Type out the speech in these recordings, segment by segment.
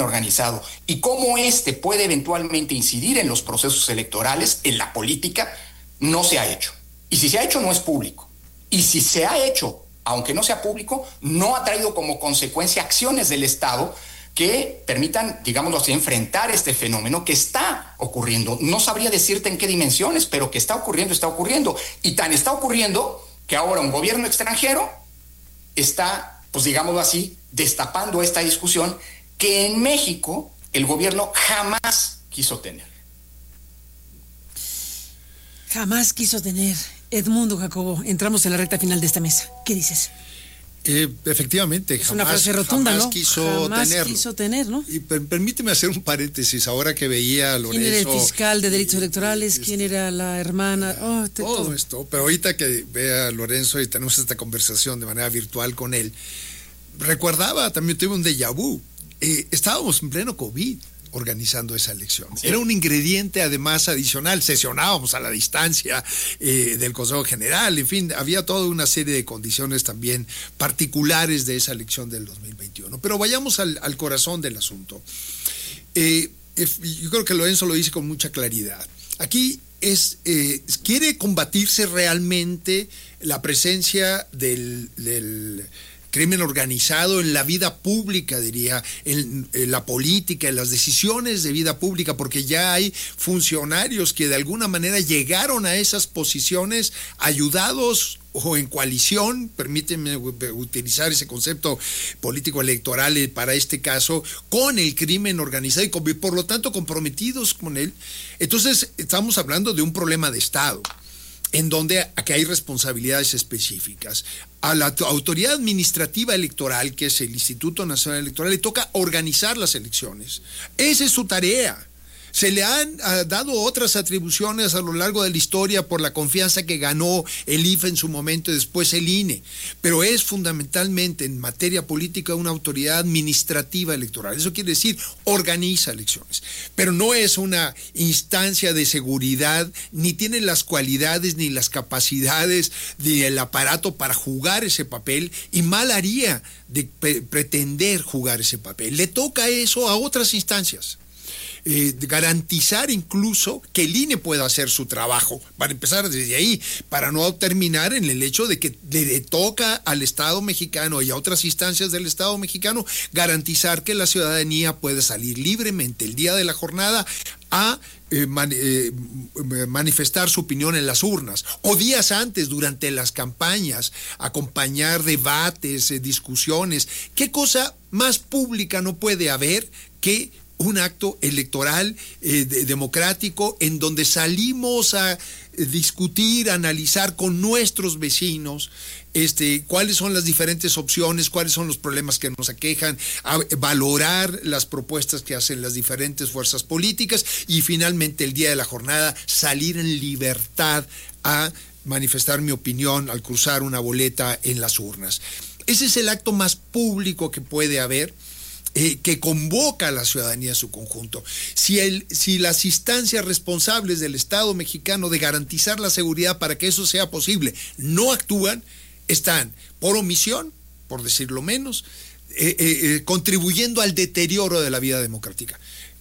crimen organizado y cómo éste puede eventualmente incidir en los procesos electorales, en la política, no se ha hecho. Y si se ha hecho, no es público. Y si se ha hecho, aunque no sea público, no ha traído como consecuencia acciones del Estado que permitan, digámoslo así, enfrentar este fenómeno que está ocurriendo. No sabría decirte en qué dimensiones, pero que está ocurriendo, está ocurriendo. Y tan está ocurriendo que ahora un gobierno extranjero está, pues digámoslo así, destapando esta discusión que en México el gobierno jamás quiso tener. Jamás quiso tener. Edmundo Jacobo, entramos en la recta final de esta mesa. ¿Qué dices? Efectivamente, es una frase rotunda, jamás ¿no? Quiso tener, ¿no? Y permíteme hacer un paréntesis, ahora que veía a Lorenzo. ¿Quién era el fiscal de delitos electorales? ¿Quién era la hermana? Todo esto, pero ahorita que vea a Lorenzo y tenemos esta conversación de manera virtual con él, recordaba, también tuve un déjà vu, estábamos en pleno COVID organizando esa elección. Sí. Era un ingrediente además adicional, sesionábamos a la distancia del Consejo General, en fin, había toda una serie de condiciones también particulares de esa elección del 2021. Pero vayamos al corazón del asunto. Yo creo que Lorenzo lo dice con mucha claridad. Aquí quiere combatirse realmente la presencia del crimen organizado en la vida pública, diría, en la política, en las decisiones de vida pública, porque ya hay funcionarios que de alguna manera llegaron a esas posiciones ayudados o en coalición, permíteme utilizar ese concepto político electoral para este caso, con el crimen organizado y por lo tanto comprometidos con él. Entonces estamos hablando de un problema de Estado, en donde aquí hay responsabilidades específicas. A la autoridad administrativa electoral, que es el Instituto Nacional Electoral, le toca organizar las elecciones. Esa es su tarea. Se le han dado otras atribuciones a lo largo de la historia por la confianza que ganó el IFE en su momento y después el INE, pero es fundamentalmente en materia política una autoridad administrativa electoral. Eso quiere decir, organiza elecciones, pero no es una instancia de seguridad, ni tiene las cualidades, ni las capacidades, ni el aparato para jugar ese papel, y mal haría de pretender jugar ese papel. Le toca eso a otras instancias. Garantizar incluso que el INE pueda hacer su trabajo, para empezar desde ahí, para no terminar en el hecho de que le toca al Estado mexicano y a otras instancias del Estado mexicano garantizar que la ciudadanía puede salir libremente el día de la jornada a manifestar su opinión en las urnas, o días antes durante las campañas, acompañar debates, discusiones. ¿Qué cosa más pública no puede haber que un acto electoral democrático en donde salimos a discutir, a analizar con nuestros vecinos cuáles son las diferentes opciones, cuáles son los problemas que nos aquejan, a valorar las propuestas que hacen las diferentes fuerzas políticas y finalmente el día de la jornada salir en libertad a manifestar mi opinión al cruzar una boleta en las urnas? Ese es el acto más público que puede haber, que convoca a la ciudadanía en su conjunto. Si las instancias responsables del Estado mexicano de garantizar la seguridad para que eso sea posible no actúan, están por omisión, por decirlo menos, contribuyendo al deterioro de la vida democrática.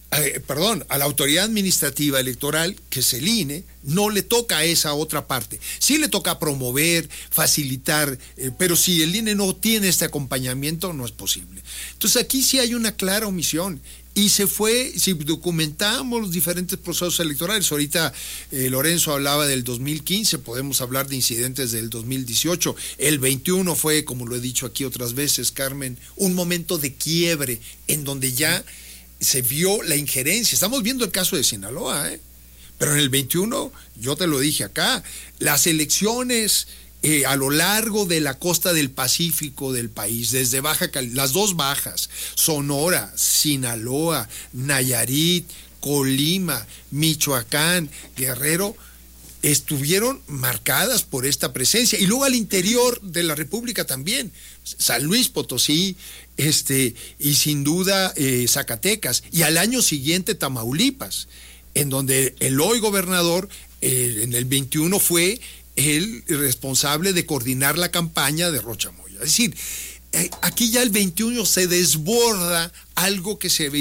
A la autoridad administrativa electoral, que es el INE, no le toca a esa otra parte. Sí le toca promover, facilitar, pero si el INE no tiene este acompañamiento, no es posible. Entonces aquí sí hay una clara omisión. Y si documentamos los diferentes procesos electorales, ahorita Lorenzo hablaba del 2015, podemos hablar de incidentes del 2018, el 21 fue, como lo he dicho aquí otras veces, Carmen, un momento de quiebre en donde ya se vio la injerencia. Estamos viendo el caso de Sinaloa, pero en el 21, yo te lo dije acá, las elecciones a lo largo de la costa del Pacífico del país, desde las dos bajas, Sonora, Sinaloa, Nayarit, Colima, Michoacán, Guerrero, estuvieron marcadas por esta presencia, y luego al interior de la República también, San Luis Potosí, y sin duda Zacatecas, y al año siguiente Tamaulipas, en donde el hoy gobernador en el 21 fue el responsable de coordinar la campaña de Rocha Moya. Es decir, aquí ya el 21 se desborda algo que se veía